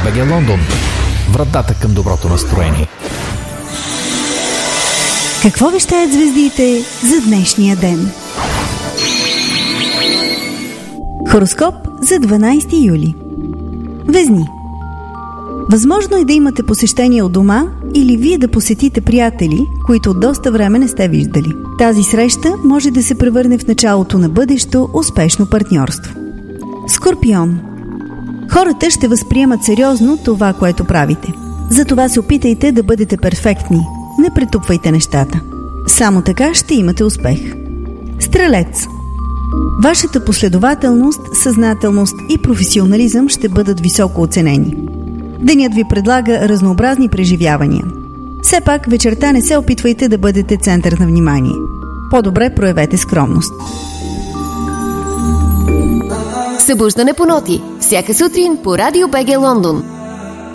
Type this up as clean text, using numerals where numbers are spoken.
БГ Лондон. Вратата към доброто настроение. Какво вещаят звездите за днешния ден? Хороскоп за 12 юли. Везни. Възможно е да имате посещение от дома или вие да посетите приятели, които от доста време не сте виждали. Тази среща може да се превърне в началото на бъдещо успешно партньорство. Скорпион. Хората ще възприемат сериозно това, което правите. Затова се опитайте да бъдете перфектни. Не претупвайте нещата. Само така ще имате успех. Стрелец. Вашата последователност, съзнателност и професионализъм ще бъдат високо оценени. Денят ви предлага разнообразни преживявания. Все пак вечерта не се опитвайте да бъдете център на внимание. По-добре проявете скромност. Събуждане по ноти. Всяка сутрин по Радио БГ Лондон.